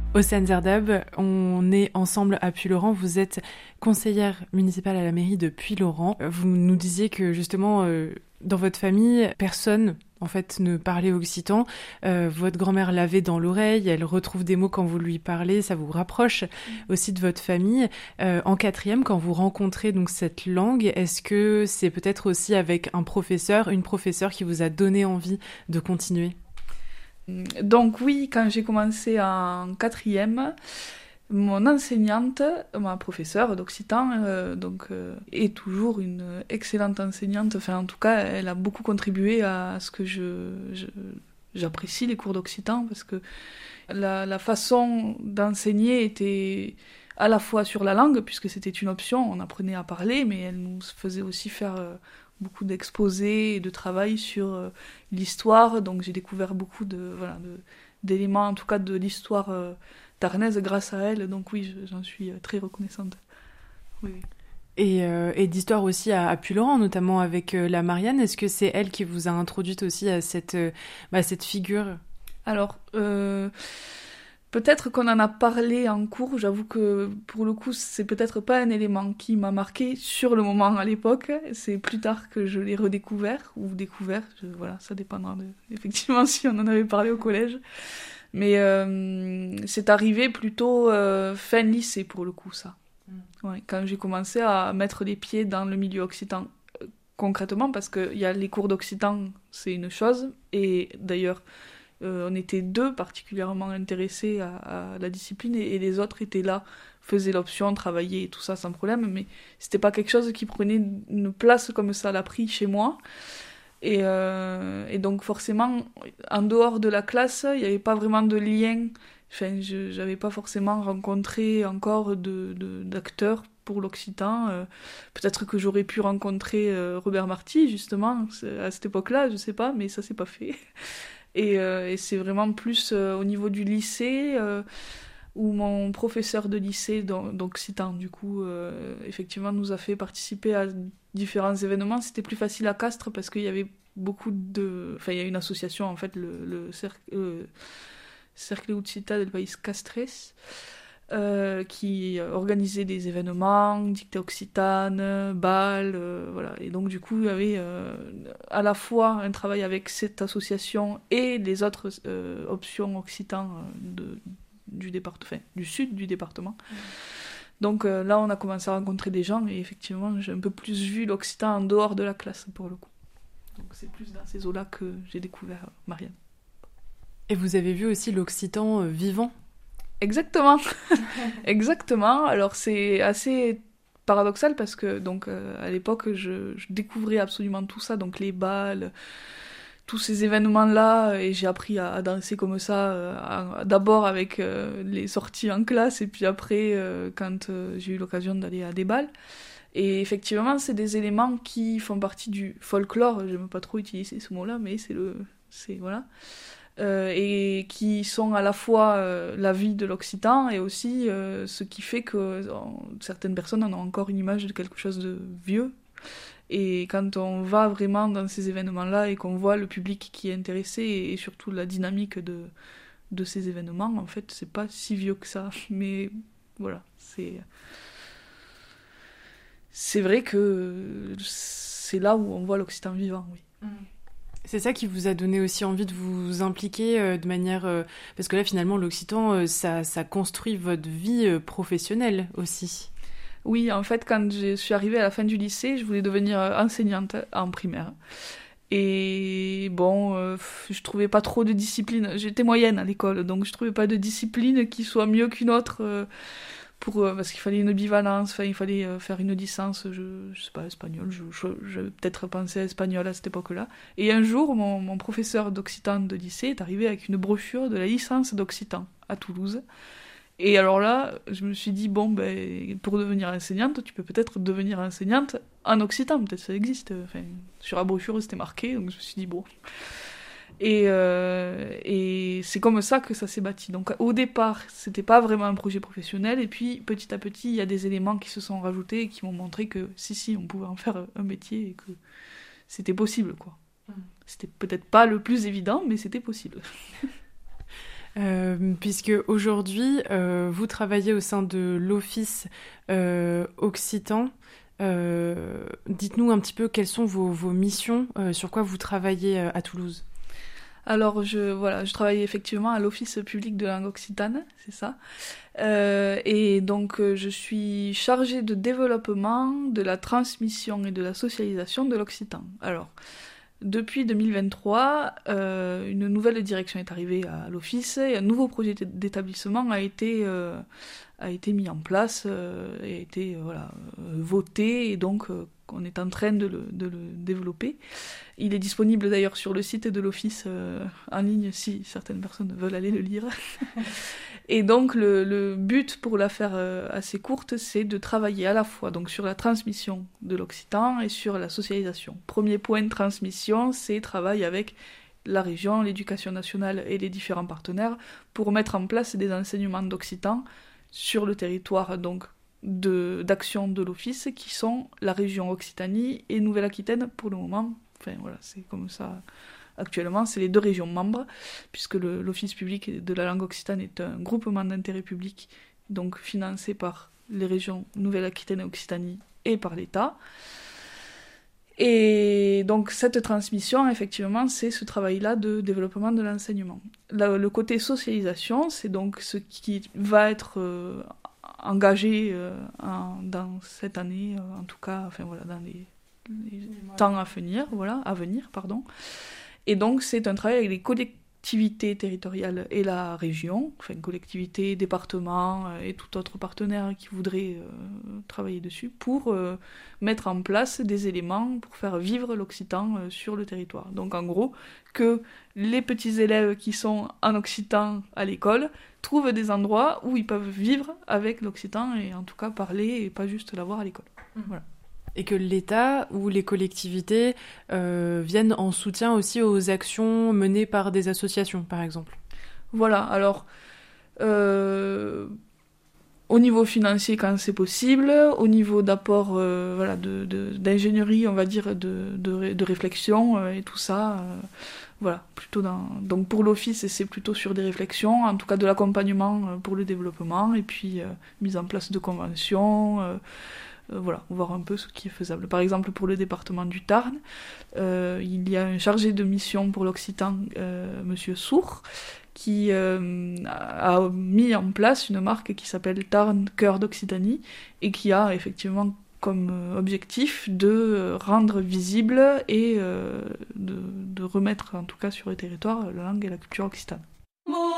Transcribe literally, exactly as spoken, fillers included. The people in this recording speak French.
Océane Zerdab, on est ensemble à Puylaurens. Vous êtes conseillère municipale à la mairie de Puylaurens. Vous nous disiez que justement, euh, dans votre famille, personne en fait ne parlait occitan. Euh, votre grand-mère l'avait dans l'oreille, elle retrouve des mots quand vous lui parlez, ça vous rapproche aussi de votre famille. Euh, en quatrième, quand vous rencontrez donc cette langue, est-ce que c'est peut-être aussi avec un professeur, une professeure qui vous a donné envie de continuer ? Donc oui, quand j'ai commencé en quatrième, mon enseignante, ma professeure d'occitan, euh, donc, euh, est toujours une excellente enseignante. Enfin, en tout cas, elle a beaucoup contribué à ce que je, je, j'apprécie les cours d'occitan, parce que la, la façon d'enseigner était à la fois sur la langue, puisque c'était une option, on apprenait à parler, mais elle nous faisait aussi faire... Euh, beaucoup d'exposés et de travail sur euh, l'histoire, donc j'ai découvert beaucoup de, voilà, de, d'éléments, en tout cas de l'histoire euh, tarnaise grâce à elle, donc oui, je, j'en suis très reconnaissante. Oui, oui. Et, euh, et d'histoire aussi à, à Puylaurens, notamment avec euh, la Marianne. Est-ce que c'est elle qui vous a introduite aussi à cette, euh, bah, cette figure ? Alors, euh, peut-être qu'on en a parlé en cours, j'avoue que pour le coup, c'est peut-être pas un élément qui m'a marqué sur le moment à l'époque, c'est plus tard que je l'ai redécouvert, ou découvert, je, voilà, ça dépendra de, effectivement si on en avait parlé au collège. Mais euh, c'est arrivé plutôt euh, fin lycée pour le coup, ça. Mm. Ouais, quand j'ai commencé à mettre les pieds dans le milieu occitan, euh, concrètement, parce qu'il y a les cours d'occitan, c'est une chose, et d'ailleurs, Euh, on était deux particulièrement intéressés à, à la discipline et, et les autres étaient là, faisaient l'option, travaillaient et tout ça sans problème, mais c'était pas quelque chose qui prenait une place comme ça l'a pris chez moi. Et, euh, et donc forcément, en dehors de la classe, il n'y avait pas vraiment de lien. Enfin, je n'avais pas forcément rencontré encore de, de, d'acteurs pour l'occitan. Euh, peut-être que j'aurais pu rencontrer euh, Robert Marty, justement, à cette époque-là, je sais pas, mais ça s'est pas fait. Et, euh, et c'est vraiment plus euh, au niveau du lycée, euh, où mon professeur de lycée d'occitan, du coup, euh, effectivement, nous a fait participer à différents événements. C'était plus facile à Castres parce qu'il y avait beaucoup de... Enfin, il y a une association, en fait, le, le cercle, euh, Cercle Ucita del País Castres, euh, qui organisait des événements, dictée occitane, bal, euh, voilà. Et donc du coup, il y avait euh, à la fois un travail avec cette association et les autres euh, options occitanes de, du, départ... enfin, du sud du département. Mmh. Donc euh, là, on a commencé à rencontrer des gens et effectivement, j'ai un peu plus vu l'occitan en dehors de la classe, pour le coup. Donc c'est plus dans ces eaux-là que j'ai découvert euh, Marianne. Et vous avez vu aussi l'occitan euh, vivant ? Exactement, exactement. Alors c'est assez paradoxal parce que donc euh, à l'époque je, je découvrais absolument tout ça, donc les bals, tous ces événements-là, et j'ai appris à, à danser comme ça, euh, à, d'abord avec euh, les sorties en classe et puis après euh, quand euh, j'ai eu l'occasion d'aller à des bals. Et effectivement, c'est des éléments qui font partie du folklore. J'aime pas trop utiliser ce mot-là, mais c'est le, c'est voilà. Euh, et qui sont à la fois euh, la vie de l'occitan et aussi euh, ce qui fait que euh, certaines personnes en ont encore une image de quelque chose de vieux. Et quand on va vraiment dans ces événements-là et qu'on voit le public qui est intéressé et, et surtout la dynamique de, de ces événements, en fait, c'est pas si vieux que ça. Mais voilà, c'est... C'est vrai que c'est là où on voit l'occitan vivant, oui. Mmh. C'est ça qui vous a donné aussi envie de vous impliquer euh, de manière... Euh, parce que là, finalement, l'occitan, euh, ça, ça construit votre vie euh, professionnelle aussi. Oui, en fait, quand je suis arrivée à la fin du lycée, je voulais devenir enseignante en primaire. Et bon, euh, je trouvais pas trop de discipline. J'étais moyenne à l'école, donc je trouvais pas de discipline qui soit mieux qu'une autre... Euh, Pour, euh, parce qu'il fallait une bivalence, enfin, il fallait euh, faire une licence, je, je sais pas, espagnol, je, je, j'avais peut-être pensé à espagnol à cette époque-là. Et un jour, mon, mon professeur d'occitan de lycée est arrivé avec une brochure de la licence d'occitan à Toulouse. Et alors là, je me suis dit, bon, ben, pour devenir enseignante, tu peux peut-être devenir enseignante en occitan, peut-être ça existe. Enfin, sur la brochure, c'était marqué, donc je me suis dit, bon... Et, euh, et c'est comme ça que ça s'est bâti. Donc au départ, c'était pas vraiment un projet professionnel, et puis petit à petit, il y a des éléments qui se sont rajoutés et qui m'ont montré que si, si, on pouvait en faire un métier et que c'était possible, quoi. Mmh. C'était peut-être pas le plus évident, mais c'était possible. Euh, euh, puisque aujourd'hui, euh, vous travaillez au sein de l'Office euh, Occitan. Euh, dites-nous un petit peu quelles sont vos, vos missions, euh, sur quoi vous travaillez euh, à Toulouse. Alors, je, voilà, je travaille effectivement à l'Office public de langue occitane, c'est ça. Euh, et donc, euh, je suis chargée de développement, de la transmission et de la socialisation de l'occitan. Alors, depuis deux mille vingt-trois, euh, une nouvelle direction est arrivée à l'Office et un nouveau projet d'établissement a été, euh, a été mis en place, euh, et a été euh, voilà, euh, voté, et donc euh, on est en train de le, de le développer. Il est disponible d'ailleurs sur le site de l'Office euh, en ligne si certaines personnes veulent aller le lire. Et donc le, le but, pour la faire euh, assez courte, c'est de travailler à la fois donc, sur la transmission de l'occitan et sur la socialisation. Premier point de transmission, c'est travail avec la région, l'éducation nationale et les différents partenaires pour mettre en place des enseignements d'occitan sur le territoire donc, de, d'action de l'Office, qui sont la région Occitanie et Nouvelle-Aquitaine pour le moment. Enfin voilà, c'est comme ça actuellement, c'est les deux régions membres, puisque le, l'Office public de la langue occitane est un groupement d'intérêt public, donc financé par les régions Nouvelle-Aquitaine et Occitanie et par l'État. Et donc cette transmission, effectivement, c'est ce travail-là de développement de l'enseignement. Le, le côté socialisation, c'est donc ce qui va être euh, engagé euh, en, dans cette année, euh, en tout cas, enfin voilà, dans les, les temps à venir, voilà, à venir, pardon. Et donc c'est un travail avec les collectivités territoriales et la région, enfin collectivités, départements euh, et tout autre partenaire qui voudrait euh, travailler dessus, pour euh, mettre en place des éléments pour faire vivre l'occitan euh, sur le territoire. Donc en gros, que les petits élèves qui sont en occitan à l'école trouvent des endroits où ils peuvent vivre avec l'occitan et en tout cas parler et pas juste l'avoir à l'école. Mmh. Voilà. Et que l'État ou les collectivités euh, viennent en soutien aussi aux actions menées par des associations, par exemple. Voilà, alors, euh, au niveau financier, quand c'est possible, au niveau d'apport euh, voilà, de, de, d'ingénierie, on va dire, de, de, de réflexion euh, et tout ça, euh, voilà, plutôt dans... Donc pour l'Office, c'est plutôt sur des réflexions, en tout cas de l'accompagnement pour le développement, et puis euh, mise en place de conventions... Euh, Euh, voilà, voir un peu ce qui est faisable. Par exemple, pour le département du Tarn, euh, il y a un chargé de mission pour l'Occitan, euh, Monsieur Sourd, qui euh, a mis en place une marque qui s'appelle Tarn Cœur d'Occitanie et qui a effectivement comme objectif de rendre visible et euh, de, de remettre en tout cas sur le territoire la langue et la culture occitane.